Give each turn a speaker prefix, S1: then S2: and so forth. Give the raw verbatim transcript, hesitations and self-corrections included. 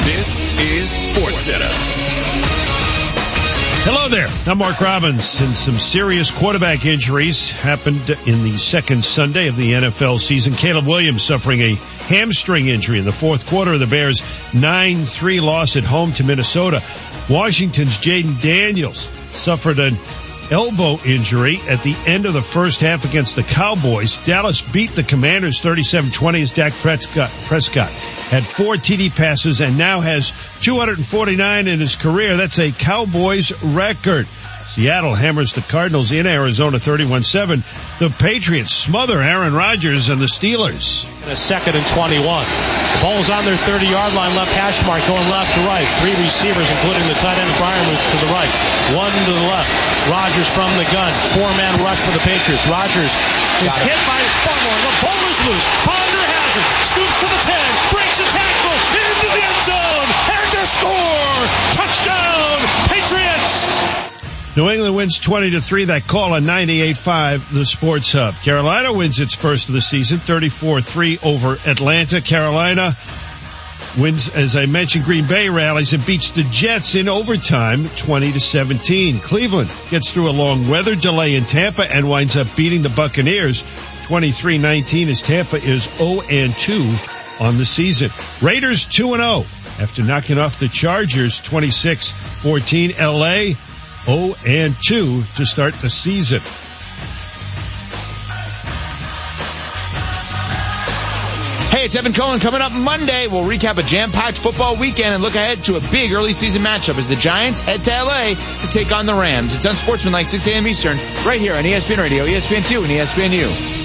S1: This is SportsCenter.
S2: Hello there. I'm Mark Robbins, and some serious quarterback injuries happened in the second Sunday of the N F L season. Caleb Williams suffering a hamstring injury in the fourth quarter of the Bears' nine three loss at home to Minnesota. Washington's Jaden Daniels suffered an elbow injury at the end of the first half against the Cowboys. Dallas beat the Commanders thirty-seven twenty as Dak Prescott, Prescott had four T D passes and now has two hundred forty-nine in his career. That's a Cowboys record. Seattle hammers the Cardinals in Arizona thirty-one seven. The Patriots smother Aaron Rodgers and the Steelers.
S3: In a second and twenty-one. The ball's on their thirty-yard line, left hash mark, going left to right. Three receivers, including the tight end Freiermuth to the right. One to the left. Rodgers from the gun. Four-man rush for the Patriots. Rodgers is hit by Butler. The ball is loose. Ponder has it. Scoops to the ten. Breaks a tackle. Into the end zone. And a score. Touchdown, Patriots.
S2: New England wins twenty to three. That call on ninety-eight point five, the Sports Hub. Carolina wins its first of the season, thirty-four three over Atlanta. Carolina wins, as I mentioned, Green Bay rallies and beats the Jets in overtime, twenty to seventeen. Cleveland gets through a long weather delay in Tampa and winds up beating the Buccaneers, twenty-three nineteen, as Tampa is oh and two on the season. Raiders two and oh after knocking off the Chargers twenty-six fourteen. L A oh and two to start the season.
S4: Hey, it's Evan Cohen. Coming up Monday, we'll recap a jam-packed football weekend and look ahead to a big early season matchup as the Giants head to L A to take on the Rams. It's Unsportsmanlike, six a.m. Eastern, right here on E S P N Radio, E S P N two, and E S P N U.